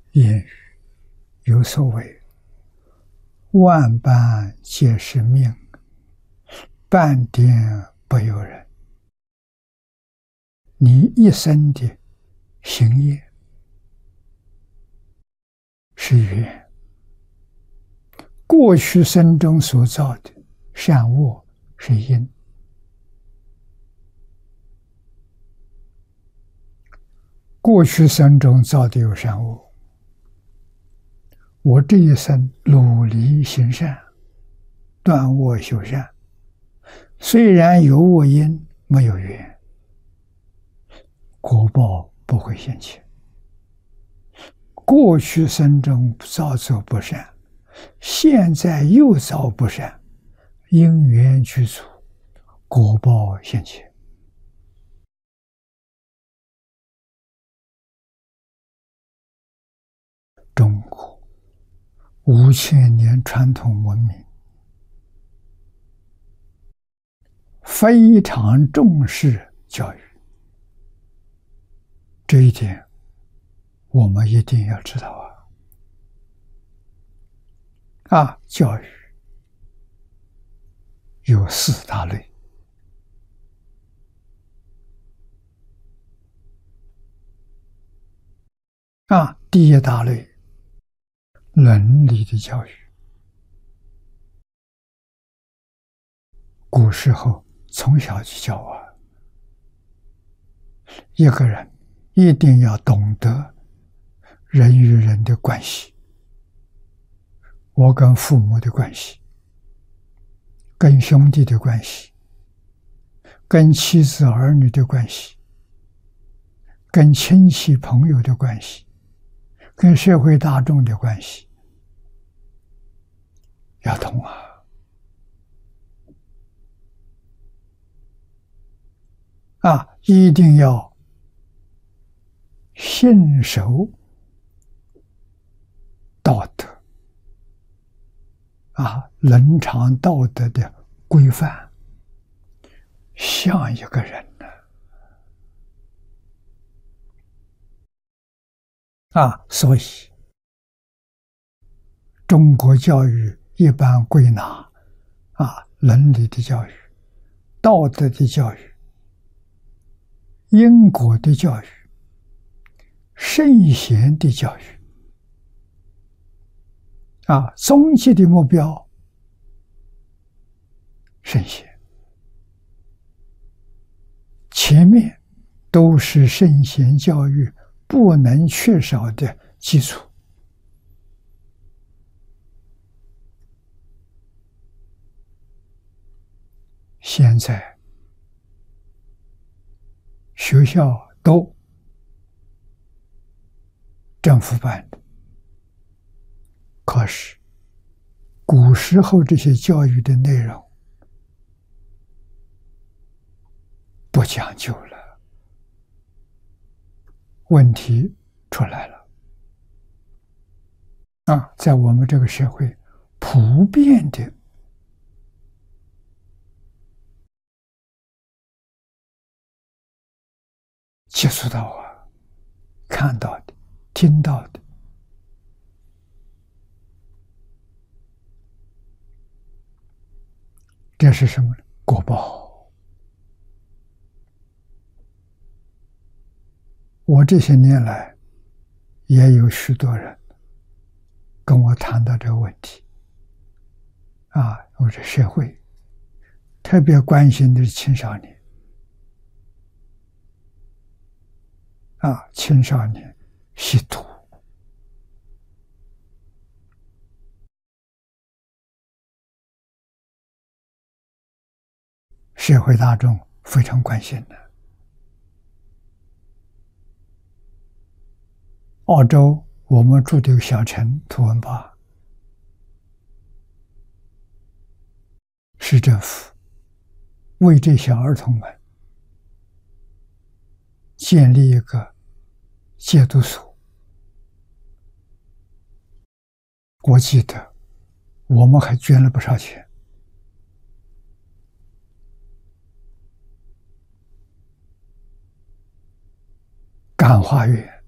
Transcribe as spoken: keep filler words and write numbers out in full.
言语有所谓：万般皆是命，半点不由人。你一生的行业是缘，过去生中所造的善恶是因。过去生中造的有善恶，我这一生努力行善，断恶修善，虽然有恶因，没有缘，果报不会现前。过去生中造作不善，现在又造不善，因缘具足，果报现前。中国五千年传统文明非常重视教育，这一点我们一定要知道啊！啊，教育有四大类。啊，第一大类，伦理的教育。古时候从小就教啊，一个人一定要懂得人与人的关系，我跟父母的关系，跟兄弟的关系，跟妻子儿女的关系，跟亲戚朋友的关系，跟社会大众的关系，要懂啊！啊，一定要信守道德啊，伦常道德的规范，像一个人呢啊，所以中国教育一般归纳啊，伦理的教育、道德的教育、因果的教育、圣贤的教育啊，终极的目标圣贤，前面都是圣贤教育不能缺少的基础。现在学校都政府办的，可是古时候这些教育的内容不讲究了，问题出来了啊！在我们这个社会普遍的接触到啊，看到的、听到的，这是什么呢？果报。我这些年来也有许多人跟我谈到这个问题啊，我这社会特别关心的是青少年啊，青少年吸毒，社会大众非常关心的。澳洲我们住的小城图文巴，市政府为这些儿童们建立一个戒毒所。我记得我们还捐了不少钱。感化院